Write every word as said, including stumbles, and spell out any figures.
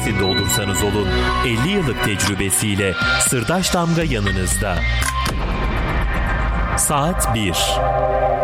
neresinde olursanız olun elli yıllık tecrübesiyle Sırdaş Damga yanınızda. Saat bir.